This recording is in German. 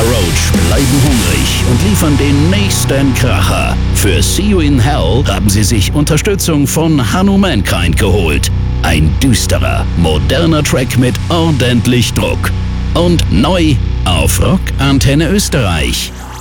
Roach bleiben hungrig und liefern den nächsten Kracher. Für See You in Hell haben sie sich Unterstützung von Hanu Mankind geholt. Ein düsterer, moderner Track mit ordentlich Druck. Und neu auf Rock Antenne Österreich.